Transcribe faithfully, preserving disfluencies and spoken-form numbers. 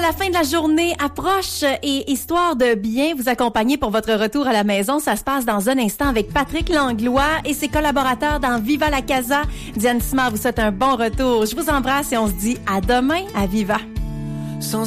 la fin de la journée approche et histoire de bien vous accompagner pour votre retour à la maison, ça se passe dans un instant avec Patrick Langlois et ses collaborateurs dans Viva la Casa. Diane Simard vous souhaite un bon retour. Je vous embrasse et on se dit à demain à Viva.